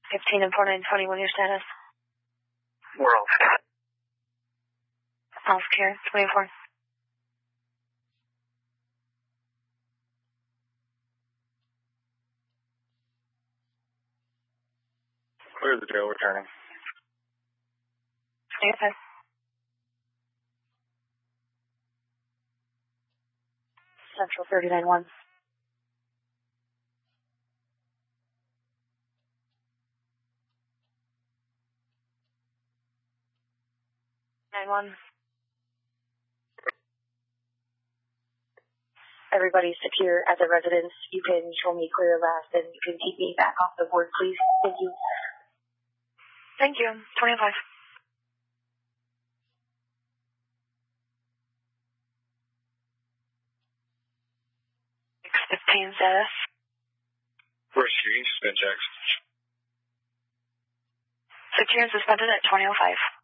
15 and 4921, your status? We're off. Off care, 24. Clear the jail, returning. 25. Central 39-1. Everybody secure at the residence. You can show me clear last and you can keep me back off the board, please. Thank you. Thank you. 25. 15 status. We're shooting suspend checks. Secure and suspended at 20:05.